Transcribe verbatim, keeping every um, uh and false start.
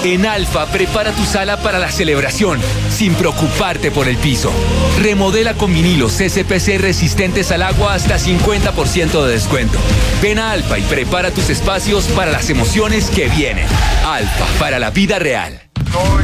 En Alfa, prepara tu sala para la celebración, sin preocuparte por el piso. Remodela con vinilos C C P C resistentes al agua hasta cincuenta por ciento de descuento. Ven a Alfa y prepara tus espacios para las emociones que vienen. Alfa, para la vida real.